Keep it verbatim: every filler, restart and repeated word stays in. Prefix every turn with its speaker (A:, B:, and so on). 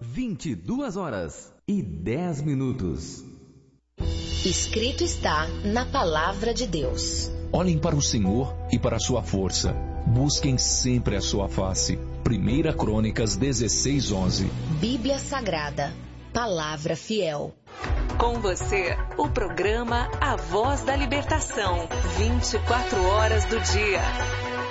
A: vinte e duas horas e dez minutos.
B: Escrito está na palavra de Deus.
C: Olhem para o Senhor e para a sua força. Busquem sempre a sua face. Primeira Crônicas dezesseis, onze.
B: Bíblia Sagrada. Palavra fiel.
D: Com você, o programa A Voz da Libertação. vinte e quatro horas do dia.